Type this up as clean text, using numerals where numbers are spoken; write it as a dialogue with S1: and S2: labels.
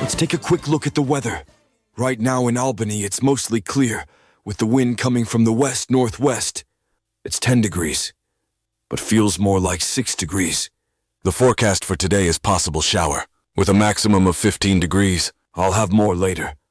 S1: Let's take a quick look at the weather. Right now in Albany, it's mostly clear, with the wind coming from the west-northwest. It's 10 degrees, but feels more like 6 degrees.
S2: The forecast for today is possible shower, with a maximum of 15 degrees.
S1: I'll have more later.